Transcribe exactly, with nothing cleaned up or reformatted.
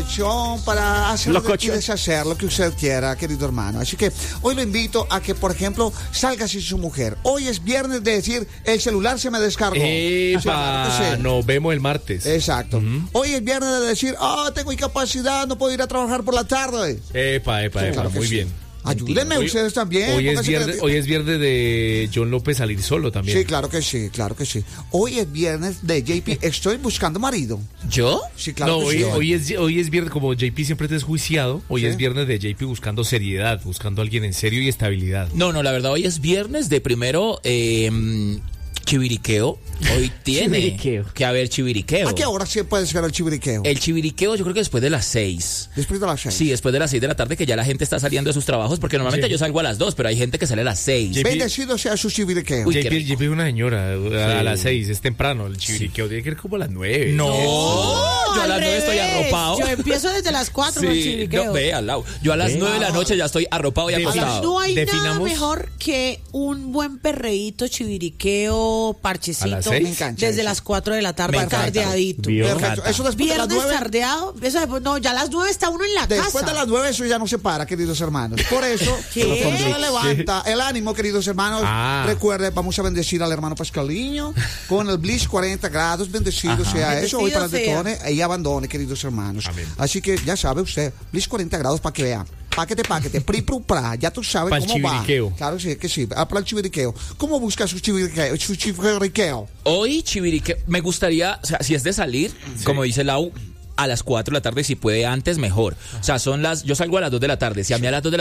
disposición para hacer Locochón. y deshacer lo que usted quiera, querido hermano. Así que hoy lo invito a que, por ejemplo, salga sin su mujer. Hoy es viernes de decir, el celular se me descargó. Epa, Sí, claro que sí. nos vemos el martes. Exacto. Uh-huh. Hoy es viernes de decir, oh, tengo incapacidad, no puedo ir a trabajar por la tarde. Epa, epa, Sí, epa, claro que muy sí. bien. Ayúdenme Hoy- ustedes también. Hoy es, pónganse viernes, creativos. hoy es viernes de John López salir solo también. Sí, claro que sí, claro que sí. Hoy es viernes de J P, estoy buscando marido. ¿Yo? Sí, claro no, que hoy, sí. hoy, es, hoy es viernes, como J P siempre te es juiciado, hoy Sí. es viernes de J P buscando seriedad, buscando a alguien en serio y estabilidad. No, no, la verdad, hoy es viernes de primero eh, chiviriqueo. Hoy tiene Chiviriqueo. que haber chiviriqueo. ¿A qué hora sí puede ser el chiviriqueo? El chiviriqueo yo creo que después de las seis. Después de las seis. Sí, después de las seis de la tarde que ya la gente está saliendo de sus trabajos, porque normalmente Sí. yo salgo a las dos, pero hay gente que sale a las seis. J P Bendecido sea su chiviriqueo. Uy, qué J P, rico. J P es una señora, a, Sí. a las seis, es temprano, el chiviriqueo tiene que ir como a las nueve. No, yo a al las nueve estoy revés. arropado. Yo empiezo desde las cuatro con el Sí, chiviriqueo. no, ve al lado. Yo a las Ve. nueve de la noche ya estoy arropado y De- acostado. No hay nada Definamos- mejor que un buen perreíto, chiviriqueo, parchecito. ¿A las seis? Me encanta desde eso. las cuatro de la tarde, Me encanta. tardeadito. Vio. Perfecto. Eso después de las Viernes nueve. tardeado, eso después- no, ya a las nueve está uno en la Después casa. de las nueve eso ya no se para, queridos hermanos. Por eso, ¿Qué? eso le levanta el ánimo, queridos hermanos. Ah. Recuerde, vamos a bendecir al hermano Pascaliño con el Bliss cuarenta grados. Bendecido sea eso. Hoy para Bendecido detone y abandone, queridos hermanos. Amén. Así que ya sabe usted, Bliss cuarenta grados para que vea. Paquete, paquete, pri, pru, pra. Ya tú sabes Pa'l cómo va. chiviriqueo. Claro sí, que sí. Ah, para el chiviriqueo. ¿Cómo busca su chiviriqueo? Su chiviriqueo. Hoy chiviriqueo, me gustaría, o sea, si es de salir, como dice Lau, a las cuatro de la tarde, si puede antes, mejor. O sea, son las, yo salgo a las dos de la tarde, si a mí a las dos de la